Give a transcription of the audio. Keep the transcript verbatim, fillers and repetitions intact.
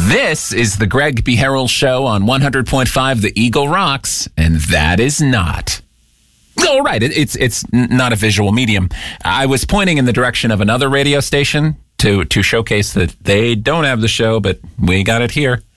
This is the Greg B. Harrell Show on one hundred point five The Eagle Rocks, and that is not. Oh, right. It, it's it's not a visual medium. I was pointing in the direction of another radio station to, to showcase that they don't have the show, but we got it here.